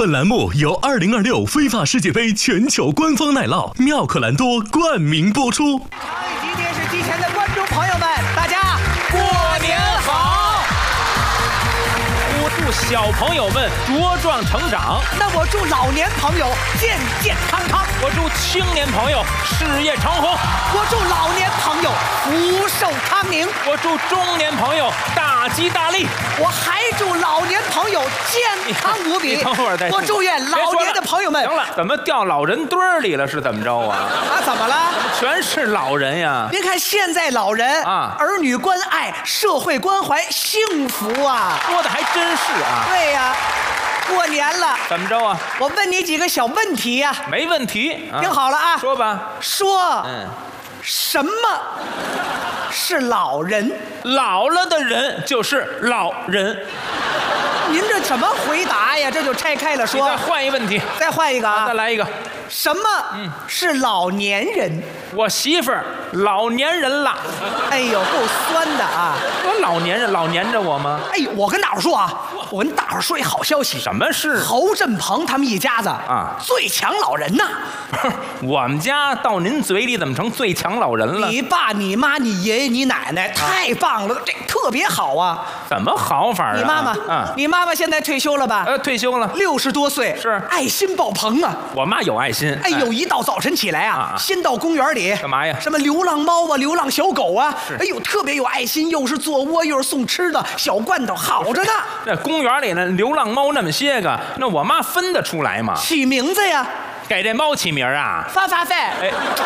本栏目由2026非法世界杯全球官方奶酪妙可蓝多冠名播出。 长宇机电视机前的观众朋友们，大家过年好！ 我祝小朋友们茁壮成长， 那我祝老年朋友健健康康， 我祝青年朋友事业长虹， 我祝老年朋友福寿康宁， 我祝中年朋友大吉大利， 我还祝老年朋友健康无比。 你等会儿再说， 我祝愿老年的朋友们。 行了，怎么掉老人堆儿里了？是怎么着啊？ 啊，怎么了？ 全是老人呀！ 您看现在老人啊， 儿女关爱、社会关怀，幸福啊！ 说的还真是啊。 对呀，过年了， 怎么着啊？ 我问你几个小问题呀。 没问题。 听好了啊， 说吧。 说，什么是老人？ 老了的人就是老人。 您这怎么回答呀？这就拆开了说。 你再换一问题。 再换一个啊！ 再来一个。 什么是老年人？ 我媳妇儿老年人了。 哎呦，够酸的啊！ 我老年人老年着我吗？ 哎呦，我跟大伙说啊，我跟大伙说一好消息。 什么事？ 侯振鹏他们一家子啊， 最强老人呐！ 我们家到您嘴里怎么成最强老人了？ 你爸、你妈、你爷爷、你奶奶，太棒了，这特别好啊！ 怎么好法啊？ 你妈妈，你妈妈现在退休了吧？ 退休了 ，60多岁， 是爱心爆棚啊！ 我妈有爱心。 哎呦，一到早晨起来啊，先到公园里干嘛呀？ 什么流浪猫啊，流浪小狗啊，哎呦，特别有爱心，又是做窝，又是送吃的，小罐头好着呢。 这公园里呢，流浪猫那么些个，那我妈分得出来吗？ 起名字呀， 给这猫起名啊？ 发发费。 哎。